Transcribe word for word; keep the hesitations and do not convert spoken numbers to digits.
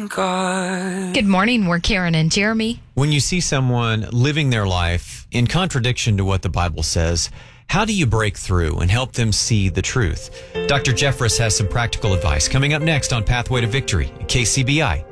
God. Good morning. We're Karen and Jeremy. When you see someone living their life in contradiction to what the Bible says, how do you break through and help them see the truth? Doctor Jeffress has some practical advice coming up next on Pathway to Victory at K C B I